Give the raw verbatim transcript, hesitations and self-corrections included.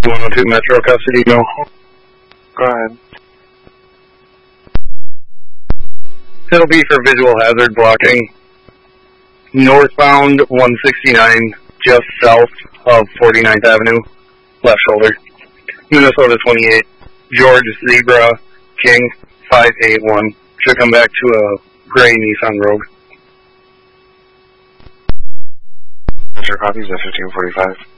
one oh two Metro custody, go. Go ahead. It'll be for visual hazard blocking. Northbound one sixty-nine, just south of forty-ninth Avenue, left shoulder. Minnesota twenty-eight, George Zebra King five eight one. Should come back to a gray Nissan Rogue. Metro copies at fifteen forty-five.